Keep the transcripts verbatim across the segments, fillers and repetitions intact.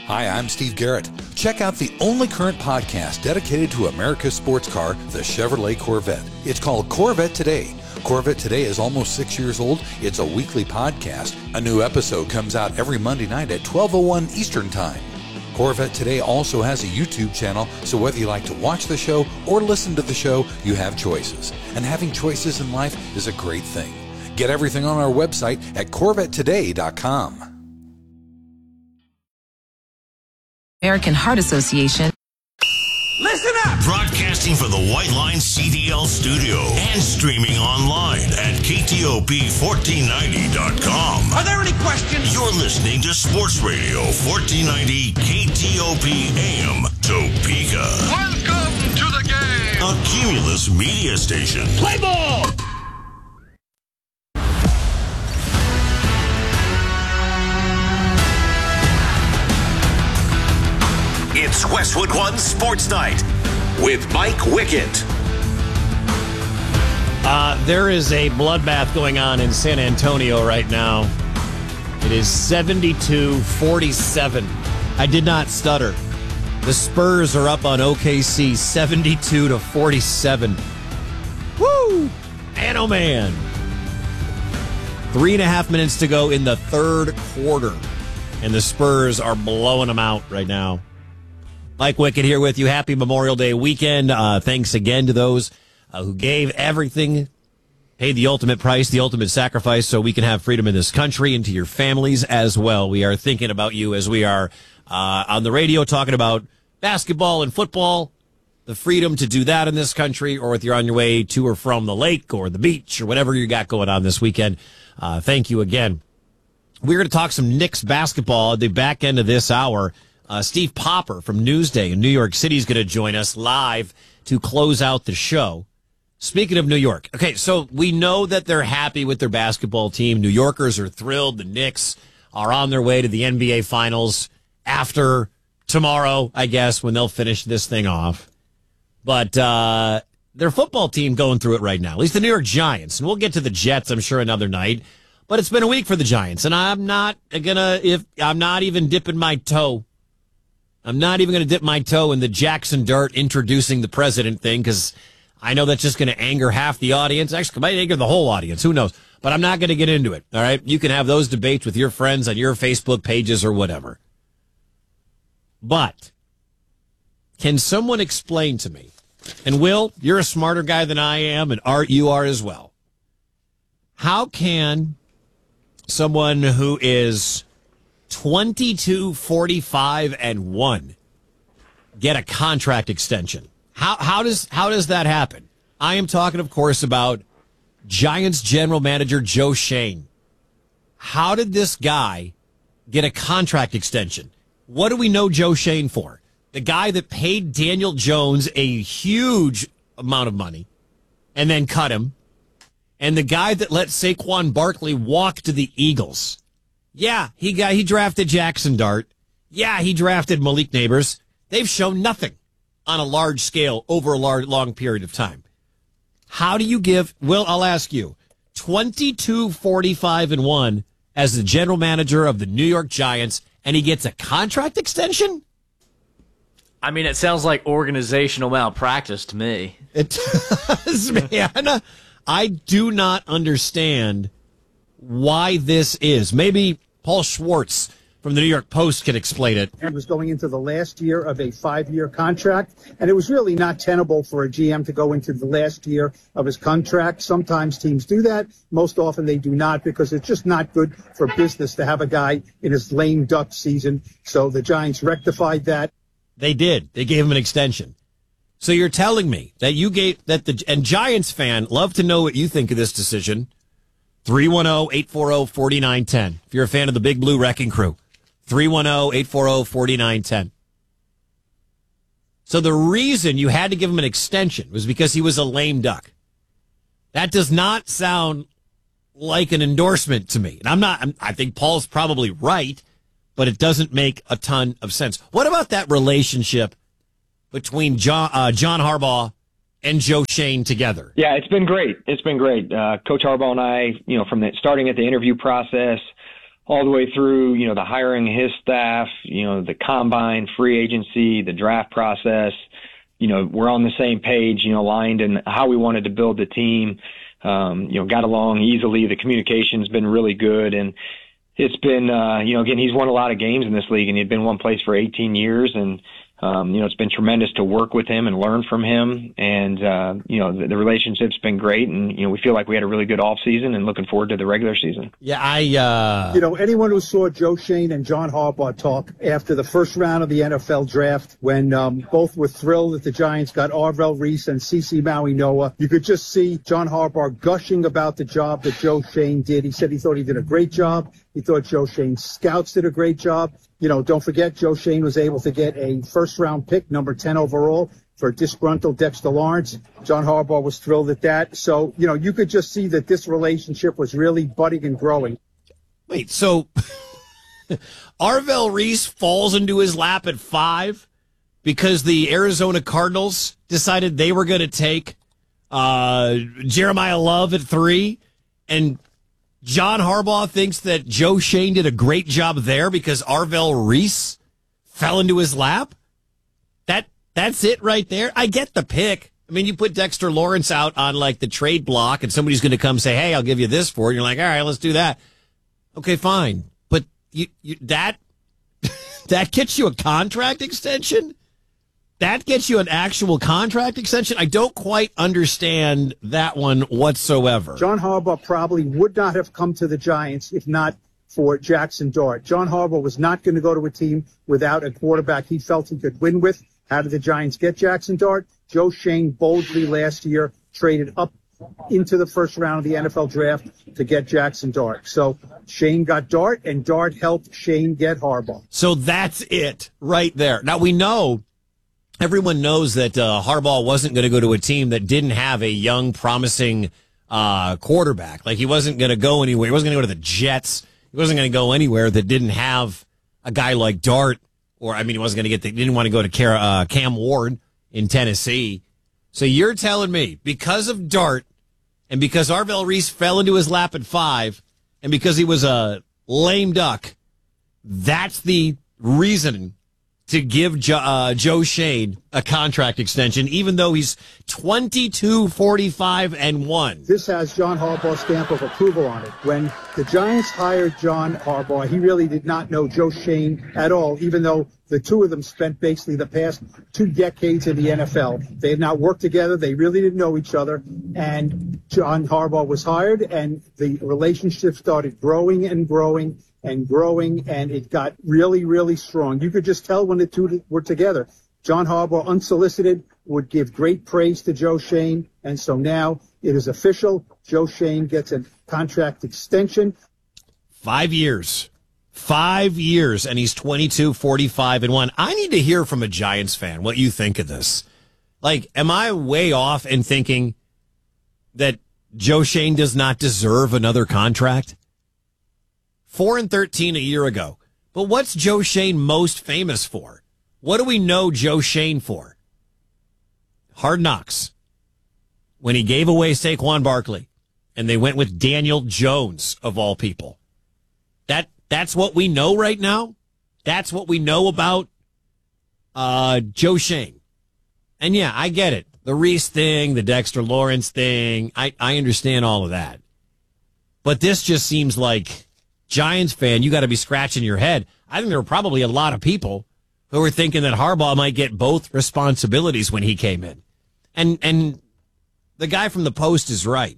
Hi, I'm Steve Garrett. Check out the only current podcast dedicated to America's sports car, the Chevrolet Corvette. It's called Corvette Today. Corvette Today is almost six years old. It's a weekly podcast. A new episode comes out every Monday night at twelve oh one Eastern Time. Corvette Today also has a YouTube channel, so whether you like to watch the show or listen to the show, you have choices. And having choices in life is a great thing. Get everything on our website at corvette today dot com. American Heart Association. Listen up! Broadcasting for the White Line C D L studio and streaming online at K T O P fourteen ninety dot com. Are there any questions? You're listening to Sports Radio fourteen ninety K T O P A M Topeka. Welcome to the game! A Cumulus media station. Play ball! It's Westwood One Sports Night with Mike Wickett. Uh, there is a bloodbath going on in San Antonio right now. It is seventy-two forty-seven. I did not stutter. The Spurs are up on O K C seventy-two to forty-seven. Woo! Man, oh man. Three and a half minutes to go in the third quarter, and the Spurs are blowing them out right now. Mike Wickett here with you. Happy Memorial Day weekend. Uh, thanks again to those uh, who gave everything, paid the ultimate price, the ultimate sacrifice so we can have freedom in this country, and to your families as well. We are thinking about you as we are uh, on the radio talking about basketball and football, the freedom to do that in this country, or if you're on your way to or from the lake or the beach or whatever you got going on this weekend. Uh, thank you again. We're going to talk some Knicks basketball at the back end of this hour. Uh, Steve Popper from Newsday in New York City is going to join us live to close out the show. Speaking of New York, okay, so we know that they're happy with their basketball team. New Yorkers are thrilled. The Knicks are on their way to the N B A Finals after tomorrow, I guess, when they'll finish this thing off. But uh, their football team going through it right now, at least the New York Giants. And we'll get to the Jets, I'm sure, another night. But it's been a week for the Giants, and I'm not gonna if I'm not even dipping my toe. I'm not even going to dip my toe in the Jackson Dart introducing the president thing, because I know that's just going to anger half the audience. Actually, it might anger the whole audience. Who knows? But I'm not going to get into it. All right. You can have those debates with your friends on your Facebook pages or whatever. But can someone explain to me, and Will, you're a smarter guy than I am, and Art, you are as well. How can someone who is twenty-two, forty-five, and one get a contract extension? How how does how does that happen? I am talking, of course, about Giants general manager Joe Schoen. How did this guy get a contract extension? What do we know Joe Schoen for? The guy that paid Daniel Jones a huge amount of money and then cut him, and the guy that let Saquon Barkley walk to the Eagles. Yeah, he got he drafted Jackson Dart. Yeah, he drafted Malik Neighbors. They've shown nothing on a large scale over a large, long period of time. How do you give, Will, I'll ask you, twenty-two, forty-five, and one as the general manager of the New York Giants, and he gets a contract extension? I mean, it sounds like organizational malpractice to me. It does, man. I do not understand why this is. Maybe Paul Schwartz from the New York Post can explain it. It was going into the last year of a five-year contract, and it was really not tenable for a G M to go into the last year of his contract. Sometimes teams do that. Most often they do not, because it's just not good for business to have a guy in his lame duck season. So the Giants rectified that. They did. They gave him an extension. So you're telling me that you gave that the and Giants fan love to know what you think of this decision. three one zero, eight four zero, four nine one zero. If you're a fan of the Big Blue Wrecking Crew, three one zero, eight four zero, four nine one zero. So the reason you had to give him an extension was because he was a lame duck. That does not sound like an endorsement to me. And I'm not, I'm, I think Paul's probably right, but it doesn't make a ton of sense. What about that relationship between John, uh, John Harbaugh and Joe Schoen together? Yeah, it's been great. It's been great. Uh, Coach Harbaugh and I, you know, from the starting at the interview process all the way through, you know, the hiring of his staff, you know, the combine, free agency, the draft process. You know, we're on the same page, you know, aligned in how we wanted to build the team. Um, you know, got along easily. The communication's been really good. And it's been, uh, you know, again, he's won a lot of games in this league, and he'd been one place for eighteen years. And, Um, you know, it's been tremendous to work with him and learn from him. And, uh, you know, the, the relationship's been great. And, you know, we feel like we had a really good off season and looking forward to the regular season. Yeah, I, uh, you know, anyone who saw Joe Schoen and John Harbaugh talk after the first round of the N F L draft, when um, both were thrilled that the Giants got Arvell Reese and CeCe Maui Noah, you could just see John Harbaugh gushing about the job that Joe Schoen did. He said he thought he did a great job. He thought Joe Schoen's scouts did a great job. You know, don't forget, Joe Schoen was able to get a first-round pick, number ten overall, for disgruntled Dexter Lawrence. John Harbaugh was thrilled at that. So, you know, you could just see that this relationship was really budding and growing. Wait, so Arvell Reese falls into his lap at five because the Arizona Cardinals decided they were going to take uh, Jeremiah Love at three, and John Harbaugh thinks that Joe Schoen did a great job there because Arvell Reese fell into his lap. That that's it right there. I get the pick. I mean, you put Dexter Lawrence out on like the trade block, and somebody's going to come say, "Hey, I'll give you this for it." And you're like, "All right, let's do that." Okay, fine, but you, you that that gets you a contract extension. That gets you an actual contract extension? I don't quite understand that one whatsoever. John Harbaugh probably would not have come to the Giants if not for Jackson Dart. John Harbaugh was not going to go to a team without a quarterback he felt he could win with. How did the Giants get Jackson Dart? Joe Schoen boldly last year traded up into the first round of the N F L draft to get Jackson Dart. So Schoen got Dart, and Dart helped Schoen get Harbaugh. So that's it right there. Now, we know... Everyone knows that uh, Harbaugh wasn't going to go to a team that didn't have a young, promising uh, quarterback. Like, he wasn't going to go anywhere. He wasn't going to go to the Jets. He wasn't going to go anywhere that didn't have a guy like Dart. Or, I mean, he wasn't going to get the, he didn't want to go to Car- uh, Cam Ward in Tennessee. So you're telling me, because of Dart, and because Arvell Reese fell into his lap at five, and because he was a lame duck, that's the reason to give jo- uh, Joe Schoen a contract extension, even though he's twenty-two, forty-five, and one. This has John Harbaugh's stamp of approval on it. When the Giants hired John Harbaugh, he really did not know Joe Schoen at all, even though the two of them spent basically the past two decades in the N F L. They had not worked together. They really didn't know each other. And John Harbaugh was hired, and the relationship started growing and growing and growing, and it got really, really strong. You could just tell when the two were together. John Harbaugh, unsolicited, would give great praise to Joe Schoen, and so now it is official. Joe Schoen gets a contract extension. Five years. Five years, and he's twenty-two, forty-five, and one. I need to hear from a Giants fan what you think of this. Like, am I way off in thinking that Joe Schoen does not deserve another contract? Four and thirteen a year ago. But what's Joe Schoen most famous for? What do we know Joe Schoen for? Hard Knocks. When he gave away Saquon Barkley, and they went with Daniel Jones, of all people. That that's what we know right now. That's what we know about uh, Joe Schoen. And yeah, I get it. The Reese thing, the Dexter Lawrence thing. I, I understand all of that. But this just seems like, Giants fan, you got to be scratching your head. I think there were probably a lot of people who were thinking that Harbaugh might get both responsibilities when he came in. And and the guy from the Post is right.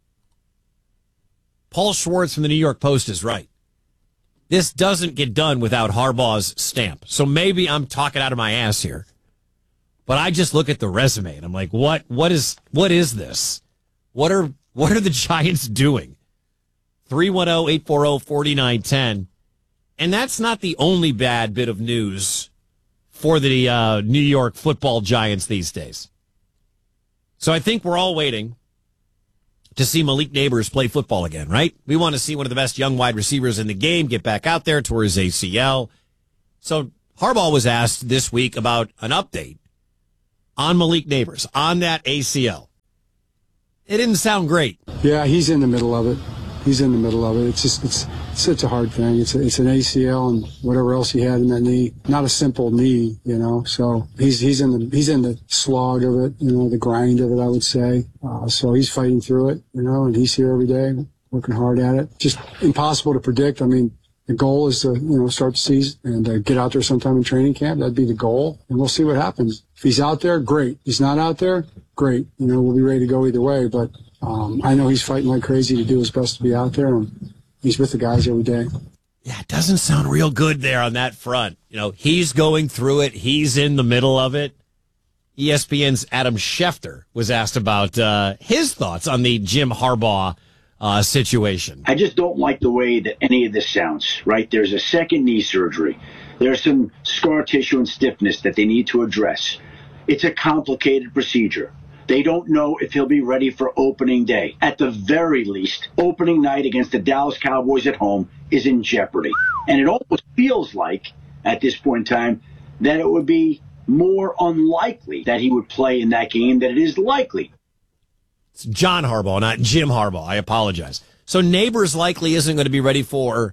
Paul Schwartz from the New York Post is right. This doesn't get done without Harbaugh's stamp. So maybe I'm talking out of my ass here. But I just look at the resume and I'm like, what what is what is this? What are what are the Giants doing? three one zero, eight four zero, four nine one zero. And that's not the only bad bit of news for the uh, New York football Giants these days. So I think we're all waiting to see Malik Neighbors play football again, right? We want to see one of the best young wide receivers in the game get back out there, tore his A C L. So Harbaugh was asked this week about an update on Malik Neighbors, on that A C L. It didn't sound great. Yeah, he's in the middle of it. He's in the middle of it. It's just it's It's, it's a hard thing. It's a, it's an A C L and whatever else he had in that knee. Not a simple knee, you know. So he's he's in the he's in the slog of it, you know, the grind of it, I would say. Uh, so he's fighting through it, you know, and he's here every day, working hard at it. Just impossible to predict. I mean, the goal is to, you know, start the season and uh, get out there sometime in training camp. That'd be the goal, and we'll see what happens. If he's out there, great. If he's not out there, great. You know, we'll be ready to go either way. But um, I know he's fighting like crazy to do his best to be out there, and he's with the guys every day. Yeah, it doesn't sound real good there on that front. You know, he's going through it. He's in the middle of it. E S P N's Adam Schefter was asked about uh, his thoughts on the Jim Harbaugh Uh, situation. I just don't like the way that any of this sounds, right? There's a second knee surgery. There's some scar tissue and stiffness that they need to address. It's a complicated procedure. They don't know if he'll be ready for opening day. At the very least, opening night against the Dallas Cowboys at home is in jeopardy. And it almost feels like, at this point in time, that it would be more unlikely that he would play in that game than it is likely. It's John Harbaugh, not Jim Harbaugh. I apologize. So Neighbors likely isn't going to be ready for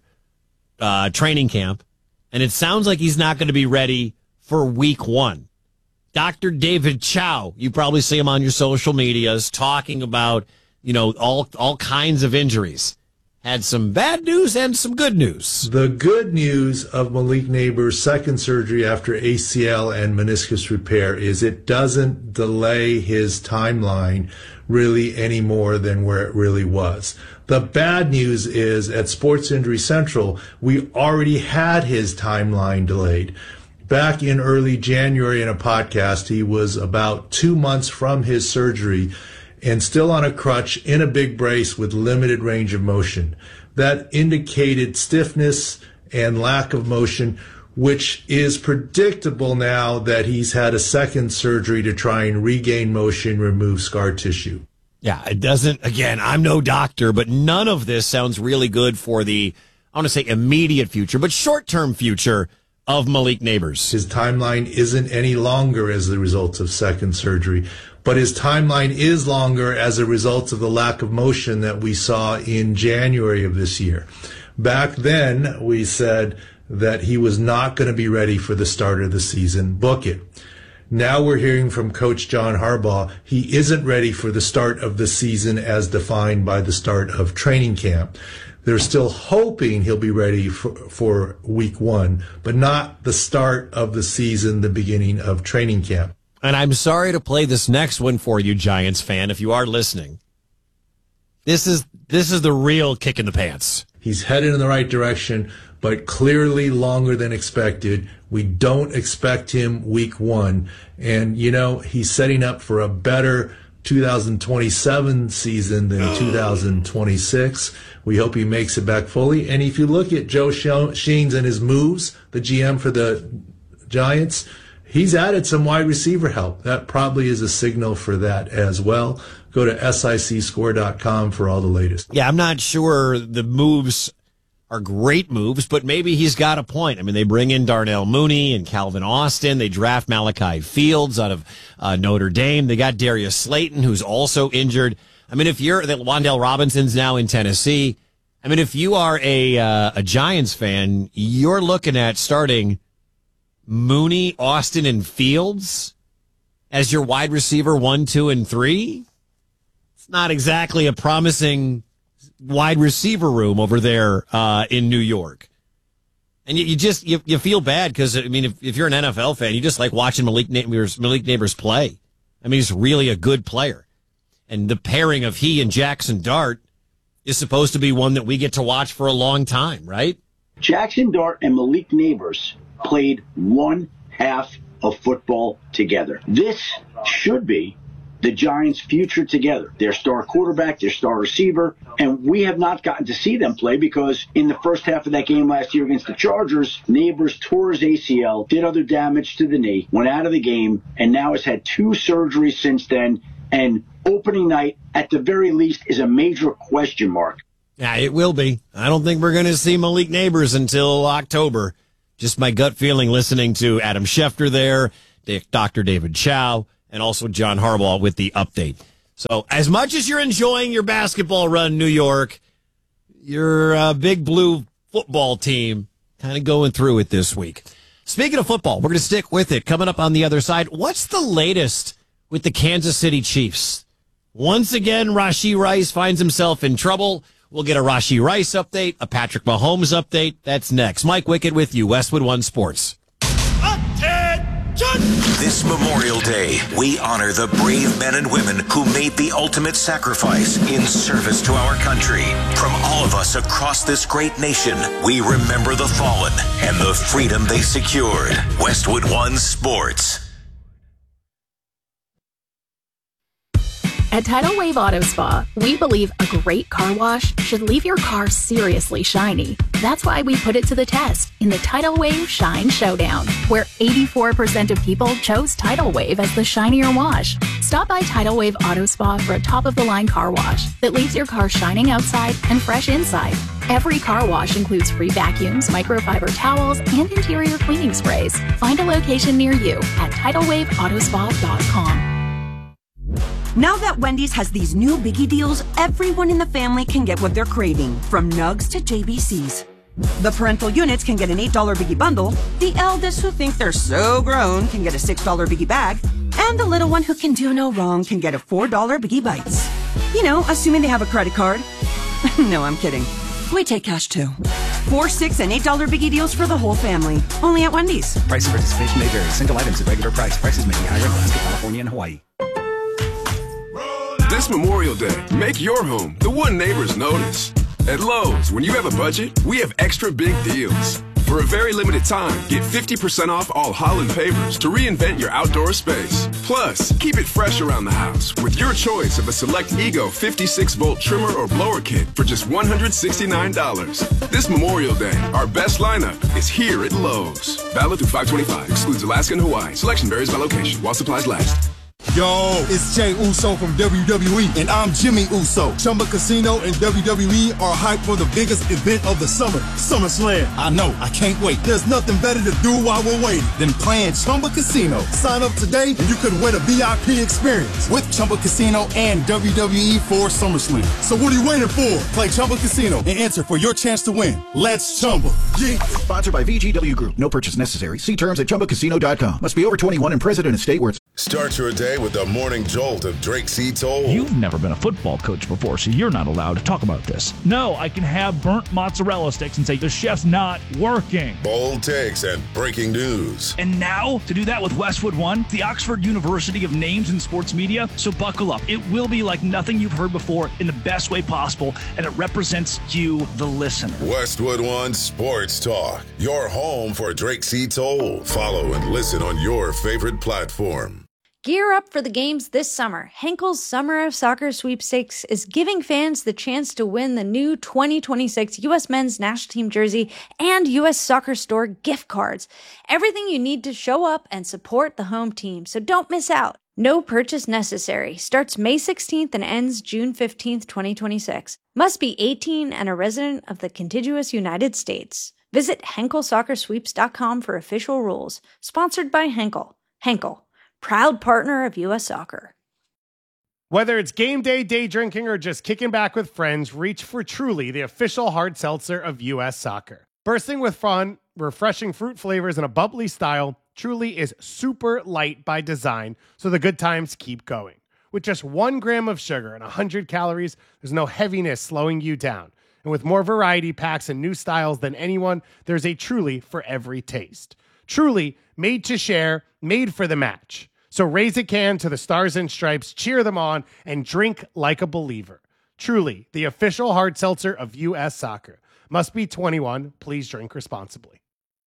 uh, training camp, and it sounds like he's not going to be ready for week one. Doctor David Chow, you probably see him on your social medias talking about, you know, all all kinds of injuries. Had some bad news and some good news. The good news of Malik Neighbors' second surgery after A C L and meniscus repair is it doesn't delay his timeline really any more than where it really was. The bad news is at Sports Injury Central, we already had his timeline delayed. Back in early January in a podcast, he was about two months from his surgery and still on a crutch in a big brace with limited range of motion. That indicated stiffness and lack of motion, which is predictable now that he's had a second surgery to try and regain motion, remove scar tissue. Yeah, it doesn't, again, I'm no doctor, but none of this sounds really good for the, I want to say immediate future, but short-term future of Malik Neighbors. His timeline isn't any longer as the result of second surgery, but his timeline is longer as a result of the lack of motion that we saw in January of this year. Back then, we said that he was not going to be ready for the start of the season. Book it. Now we're hearing from Coach John Harbaugh he isn't ready for the start of the season as defined by the start of training camp. They're still hoping he'll be ready for, for week one, but not the start of the season, the beginning of training camp. And I'm sorry to play this next one for you, Giants fan, if you are listening. This is this is the real kick in the pants. He's headed in the right direction, but clearly longer than expected. We don't expect him week one. And, you know, he's setting up for a better two thousand twenty-seven season than two thousand twenty-six. We hope he makes it back fully. And if you look at Joe Sheens and his moves, the G M for the Giants, he's added some wide receiver help. That probably is a signal for that as well. Go to S I C score dot com for all the latest. Yeah, I'm not sure the moves are great moves, but maybe he's got a point. I mean, they bring in Darnell Mooney and Calvin Austin. They draft Malachi Fields out of uh, Notre Dame. They got Darius Slayton, who's also injured. I mean, if you're that Wan'Dale Robinson's now in Tennessee. I mean, if you are a uh, a Giants fan, you're looking at starting Mooney, Austin, and Fields as your wide receiver one, two, and three. It's not exactly a promising wide receiver room over there uh, in New York. And you, you just, you, you feel bad because, I mean, if, if you're an N F L fan, you just like watching Malik Neighbors, Malik Neighbors play. I mean, he's really a good player. And the pairing of he and Jackson Dart is supposed to be one that we get to watch for a long time, right? Jackson Dart and Malik Neighbors played one half of football together. This should be the Giants' future together. Their star quarterback, their star receiver, and we have not gotten to see them play because in the first half of that game last year against the Chargers, Neighbors tore his A C L, did other damage to the knee, went out of the game, and now has had two surgeries since then, and opening night, at the very least, is a major question mark. Yeah, it will be. I don't think we're going to see Malik Neighbors until October. Just my gut feeling listening to Adam Schefter there, Doctor David Chow, and also John Harbaugh with the update. So as much as you're enjoying your basketball run, New York, your uh, big blue football team kind of going through it this week. Speaking of football, we're going to stick with it. Coming up on the other side, what's the latest with the Kansas City Chiefs? Once again, Rashee Rice finds himself in trouble. We'll get a Rashee Rice update, a Patrick Mahomes update. That's next. Mike Wickett with you, Westwood One Sports. This Memorial Day, we honor the brave men and women who made the ultimate sacrifice in service to our country. From all of us across this great nation, we remember the fallen and the freedom they secured. Westwood One Sports. At Tidal Wave Auto Spa, we believe a great car wash should leave your car seriously shiny. That's why we put it to the test in the Tidal Wave Shine Showdown, where eighty-four percent of people chose Tidal Wave as the shinier wash. Stop by Tidal Wave Auto Spa for a top-of-the-line car wash that leaves your car shining outside and fresh inside. Every car wash includes free vacuums, microfiber towels, and interior cleaning sprays. Find a location near you at tidal wave auto spa dot com. Now that Wendy's has these new biggie deals, everyone in the family can get what they're craving, from nugs to J B Cs. The parental units can get an eight dollar biggie bundle, the eldest who think they're so grown can get a six dollar biggie bag, and the little one who can do no wrong can get a four dollar biggie bites. You know, assuming they have a credit card. No, I'm kidding. We take cash too. Four, six, and eight dollar biggie deals for the whole family. Only at Wendy's. Price and participation may vary. Single items at regular price. Prices may be higher in Alaska, California, and Hawaii. This Memorial Day, make your home the one neighbors notice. At Lowe's, when you have a budget, we have extra big deals. For a very limited time, get fifty percent off all Holland pavers to reinvent your outdoor space. Plus, keep it fresh around the house with your choice of a select Ego fifty-six volt trimmer or blower kit for just one hundred sixty-nine dollars. This Memorial Day, our best lineup is here at Lowe's. Valid through five twenty-five. Excludes Alaska and Hawaii. Selection varies by location while supplies last. Yo, it's Jey Uso from W W E, and I'm Jimmy Uso. Chumba Casino and W W E are hyped for the biggest event of the summer, SummerSlam. I know, I can't wait. There's nothing better to do while we're waiting than playing Chumba Casino. Sign up today and you could win a V I P experience with Chumba Casino and W W E for SummerSlam. So what are you waiting for? Play Chumba Casino and enter for your chance to win. Let's Chumba. Yeah. Sponsored by V G W Group. No purchase necessary. See terms at chumba casino dot com. Must be over twenty-one and present in a state where it's... Start your day with the morning jolt of Drake C. Toll. You've never been a football coach before, so you're not allowed to talk about this. No, I can have burnt mozzarella sticks and say the chef's not working. Bold takes and breaking news. And now, to do that with Westwood One, the Oxford University of Names in Sports Media. So buckle up. It will be like nothing you've heard before in the best way possible, and it represents you, the listener. Westwood One Sports Talk, your home for Drake C. Toll. Follow and listen on your favorite platform. Gear up for the games this summer. Henkel's Summer of Soccer Sweepstakes is giving fans the chance to win the new twenty twenty-six U S Men's National Team jersey and U S Soccer Store gift cards. Everything you need to show up and support the home team, so don't miss out. No purchase necessary. Starts May sixteenth and ends June fifteenth, twenty twenty-six. Must be eighteen and a resident of the contiguous United States. Visit henkel soccer sweeps dot com for official rules. Sponsored by Henkel. Henkel, proud partner of U S Soccer. Whether it's game day, day drinking, or just kicking back with friends, reach for Truly, the official hard seltzer of U S Soccer. Bursting with fun, refreshing fruit flavors, and a bubbly style, Truly is super light by design, so the good times keep going. With just one gram of sugar and one hundred calories, there's no heaviness slowing you down. And with more variety packs and new styles than anyone, there's a Truly for every taste. Truly, made to share, made for the match. So raise a can to the Stars and Stripes, cheer them on, and drink like a believer. Truly, the official hard seltzer of U S Soccer. Must be twenty-one. Please drink responsibly.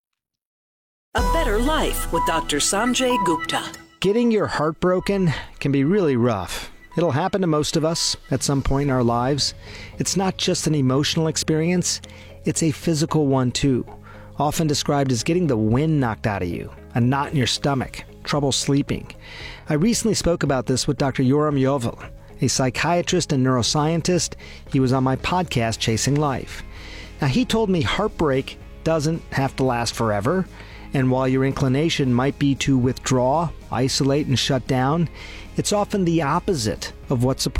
A better life with Doctor Sanjay Gupta. Getting your heart broken can be really rough. It'll happen to most of us at some point in our lives. It's not just an emotional experience, it's a physical one too. Often described as getting the wind knocked out of you, a knot in your stomach, trouble sleeping. I recently spoke about this with Doctor Yoram Yovel, a psychiatrist and neuroscientist. He was on my podcast, Chasing Life. Now, he told me heartbreak doesn't have to last forever, and while your inclination might be to withdraw, isolate, and shut down, it's often the opposite of what's supposed